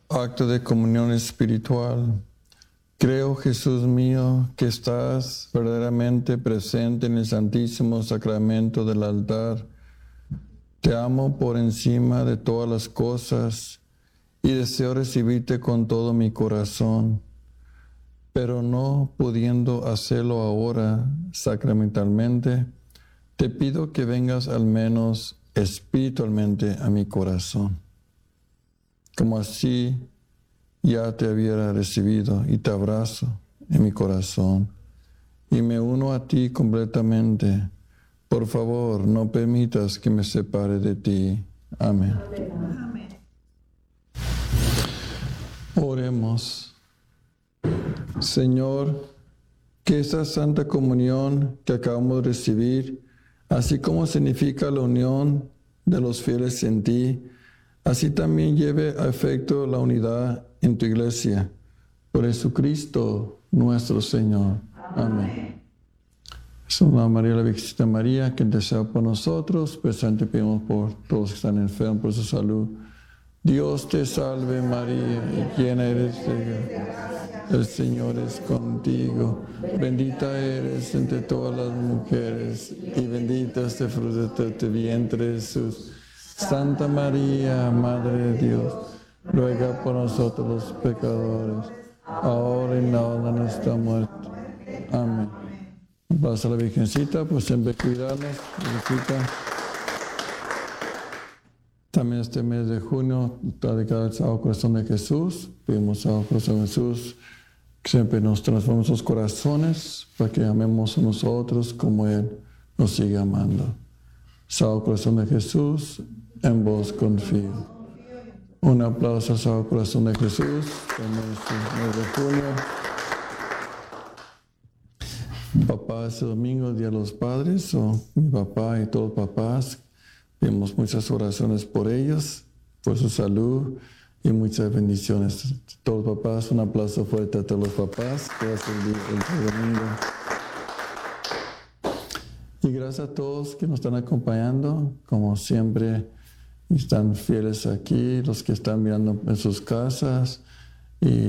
Acto de comunión espiritual. Creo, Jesús mío, que estás verdaderamente presente en el Santísimo Sacramento del altar. Te amo por encima de todas las cosas y deseo recibirte con todo mi corazón, pero no pudiendo hacerlo ahora sacramentalmente, te pido que vengas al menos espiritualmente a mi corazón, como así ya te hubiera recibido, y te abrazo en mi corazón y me uno a ti completamente. Por favor, no permitas que me separe de ti. Amén. Amén. Oremos. Señor, que esta Santa Comunión que acabamos de recibir, así como significa la unión de los fieles en ti, así también lleve a efecto la unidad en tu iglesia. Por Jesucristo nuestro Señor. Amén. Santa María, la Virgencita María, que desea por nosotros, presente pedimos por todos que están enfermos, por su salud. Dios te salve María, llena eres de gracia. El Señor es contigo. Bendita eres entre todas las mujeres y bendito es el fruto de tu vientre, Jesús. Santa María, Madre de Dios, ruega por nosotros los pecadores, ahora y en la hora de nuestra muerte. Amén. Pasa la Virgencita, pues siempre cuidarnos, Virgencita. También este mes de junio está dedicado al Sagrado Corazón de Jesús. Pedimos al Corazón de Jesús que siempre nos transforme nuestros corazones para que amemos a nosotros como Él nos sigue amando. Sagrado Corazón de Jesús, en vos confío. Un aplauso al Sagrado Corazón de Jesús en este mes de junio. Papá, este domingo, Día de los Padres, mi papá y todos los papás, pedimos muchas oraciones por ellos, por su salud y muchas bendiciones. Todos los papás, un aplauso fuerte a todos los papás que hacen el domingo. Y gracias a todos que nos están acompañando, como siempre, y están fieles aquí, los que están mirando en sus casas, y